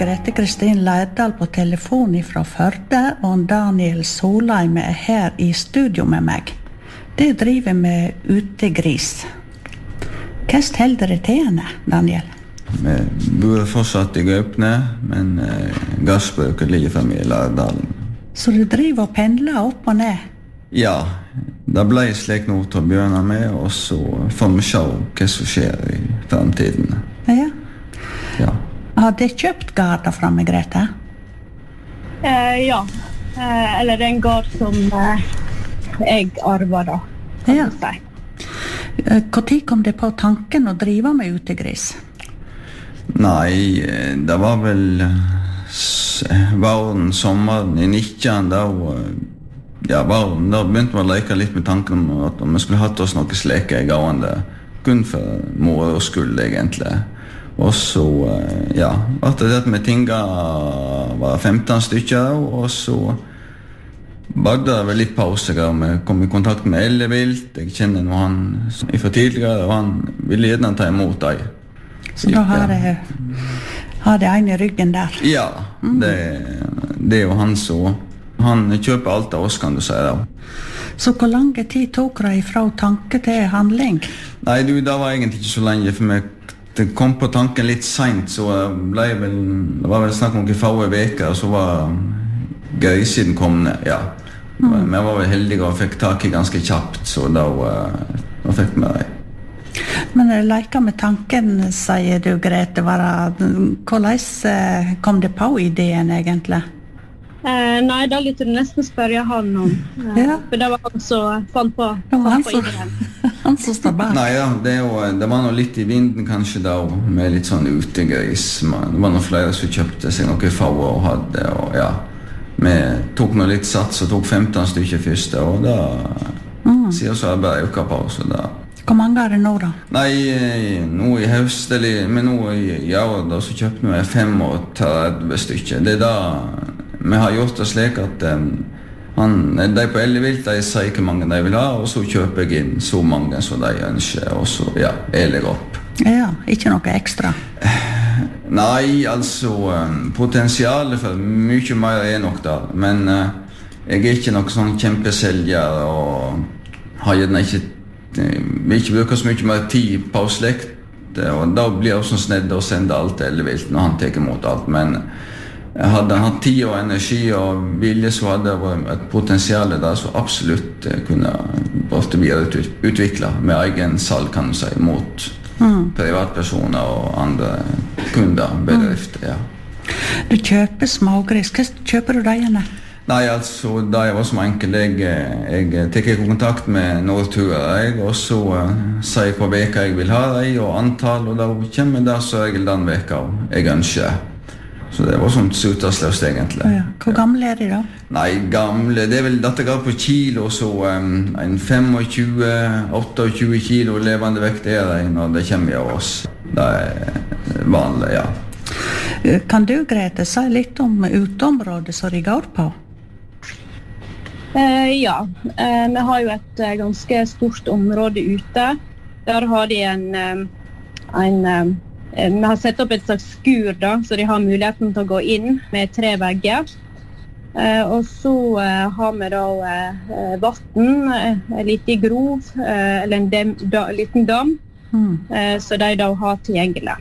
Grete Kristin Lærdal på telefon fra Førde, og Daniel Solheim her i studio med meg. Det driver med utegris. Hva holder det til henne, Daniel? Vi bor fortsatt i Gaupne, men gassbruket ligger fremme i Lærdalen. Så du driver og pendler opp og ned? Ja, det ble slik noe til å begynne med, og så får vi se hva som skjer i fremtiden. Ja. Ja. Har de kjøpt garder fra meg, Grete? Ja, eller det en gard som jeg arver da, kan Ja. du si. Hvor tid kom det på tanken å drive med utegris? Nei, det var vel våren, sommeren i 19, da begynte vi å leke litt med tanken om at vi skulle hatt oss noe sleke i gående, kun for mor og skyld egentlig. Og så, etter det at vi tinga var 15 stykker, og så var det vel litt pause, og vi kom i kontakt med Ellevilt. Jeg kjenner noe han fra tidligere, og han ville gjerne ta imot deg. Så da har det en i ryggen der? Ja, det er jo han så. Han kjøper alt av oss, kan du si da. Så hvor lang tid tok det fra tanke til handling? Nei, det var egentlig ikke så lenge, for det kom på tanken litt sent, så det var vel snakk om noen få veker, og så var grisen kommet, ja. Vi var vel heldige og fikk tak i ganske kjapt, så da fikk vi det. Men leker med tanken, sier du, Grete, hvordan kom det på ideen egentlig? Nei, da lytter du nesten spørre han om, Ja. for det var han som fant på ideen. Han som står bak. Nei, ja, det var noe litt i vinden kanskje da, med litt sånn utegris. Det var noen flere som kjøpte seg noe få og hadde, og ja. Vi tok noe litt sats og tok 15 stykker først, og da sier så bare øka på, så da. Hvor mange det nå da? Nei, nå i høst, men nå i år da, så kjøpte vi 35 stykker. Det da vi har gjort det slik at de på Ellevilt, de sier hvor mange de vil ha, og så kjøper jeg inn så mange som de ønsker, og så, jeg legger opp. Ja, ikke noe ekstra? Nei, altså, potensialet for mye mer er nok da, men jeg er ikke noe sånn kjempeselger, og har gjerne ikke vil ikke bruke så mye mer tid på slekt, og da blir jeg også snedd å sende alt til Ellevilt når han tar imot alt, men hadde han hatt tid og energi og vilje, så hadde det vært et potensial der som absolutt kunne vært videreutviklet med egen salg, kan du si, mot privatpersoner og andre kunder, bedrifter, ja. Du kjøper smågris. Hva kjøper du deg igjen? Nei, altså, da jeg var som enkel, jeg tar kontakt med Norturer, og så sier jeg hva veka jeg vil ha deg, og antall, og da kommer det så regel den veka jeg ønsker. Så det var sånt sutersløst egentlig. Ja. Hvor gamle de da? Nei, gamle, det er vel dette går på kilo, så en 25-28 kilo levende vekt er det når det kommer av oss. Det er vanlig, ja. Kan du, Grete, si litt om uteområdet som de går på? Ja, vi har jo et ganske stort område ute. Der har de vi har sett opp et slags skur da, så de har muligheten til å gå inn med 3 vegger. Og så har vi da vatten, en liten grov, eller en liten dam, så de da har tilgjengelig.